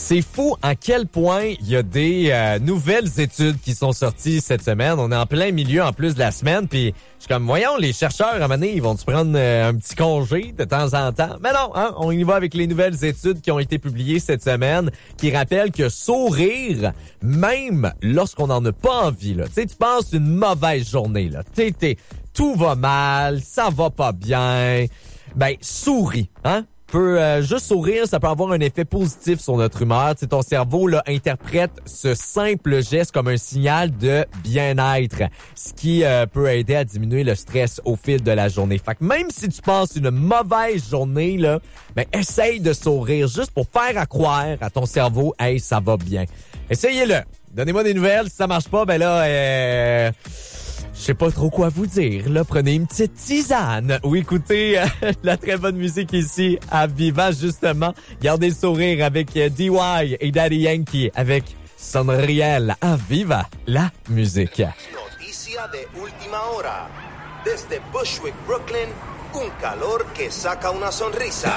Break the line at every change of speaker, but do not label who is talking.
C'est fou à quel point il y a des nouvelles études qui sont sorties cette semaine. On est en plein milieu en plus de la semaine, puis je suis comme, voyons, les chercheurs, à un moment donné, ils vont se prendre un petit congé de temps en temps. Mais non, hein, on y va avec les nouvelles études qui ont été publiées cette semaine, qui rappellent que sourire, même lorsqu'on n'en a pas envie, là, tu sais, tu passes une mauvaise journée, là, tout va mal, ça va pas bien, ben, souris, hein? Juste sourire, ça peut avoir un effet positif sur notre humeur. T'sais, ton cerveau là interprète ce simple geste comme un signal de bien-être, ce qui peut aider à diminuer le stress au fil de la journée. Fait que même si tu passes une mauvaise journée, là, ben essaye de sourire juste pour faire à croire à ton cerveau, hey, ça va bien. Essayez-le. Donnez-moi des nouvelles. Si ça marche pas, ben là, je sais pas trop quoi vous dire. Là, prenez une petite tisane ou écoutez la très bonne musique ici à Viva, justement. Gardez le sourire avec DY et Daddy Yankee avec Sonriel à Viva, la musique.
Noticia de última hora. Desde Bushwick, Brooklyn, un calor que saca una sonrisa.